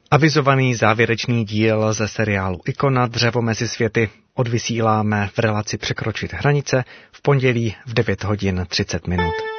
Avizovaný závěrečný díl ze seriálu Ikona Dřevo mezi světy odvysíláme v relaci Překročit hranice v pondělí v 9 hodin 30 minut.